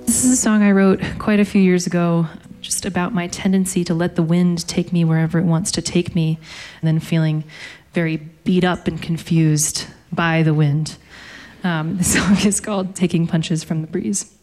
This is a song I wrote quite a few years ago, just about my tendency to let the wind take me wherever it wants to take me, and then feeling very beat up and confused by the wind. The song is called Taking Punches from the Breeze.